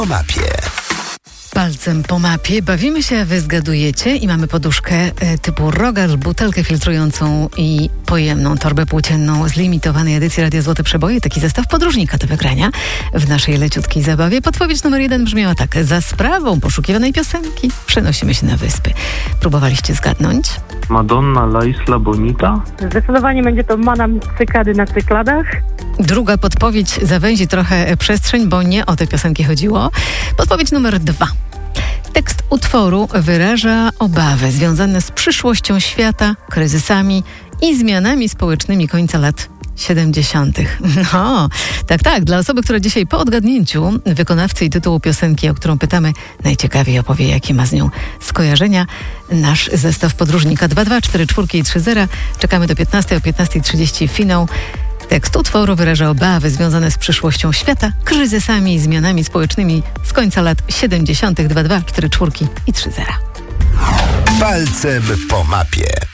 Po mapie. Palcem po mapie bawimy się, a wy zgadujecie i mamy poduszkę typu rogal, butelkę filtrującą i pojemną torbę płócienną z limitowanej edycji Radia Złote Przeboje. Taki zestaw podróżnika do wygrania w naszej leciutkiej zabawie. Podpowiedź numer 1 brzmiała tak. Za sprawą poszukiwanej piosenki przenosimy się na wyspy. Próbowaliście zgadnąć? Madonna, La Isla Bonita. Zdecydowanie będzie to Manam Cykady na Cykladach. Druga podpowiedź zawęzi trochę przestrzeń, bo nie o te piosenki chodziło. Podpowiedź numer 2. Tekst utworu wyraża obawy związane z przyszłością świata, kryzysami i zmianami społecznymi końca lat 70. No, tak. Dla osoby, która dzisiaj po odgadnięciu wykonawcy i tytułu piosenki, o którą pytamy, najciekawiej opowie, jakie ma z nią skojarzenia. Nasz zestaw podróżnika 224 i 30. Czekamy do 15, o 15:30 finał. Tekst utworu wyraża obawy związane z przyszłością świata, kryzysami i zmianami społecznymi z końca lat 70. 224 i 30. Palcem po mapie.